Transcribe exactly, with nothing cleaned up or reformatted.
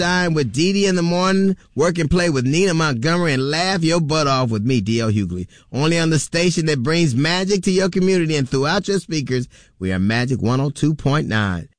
Shine with Dee Dee in the morning, work and play with Nina Montgomery, and laugh your butt off with me, D L Hughley. Only on the station that brings magic to your community and throughout your speakers. We are Magic one oh two point nine.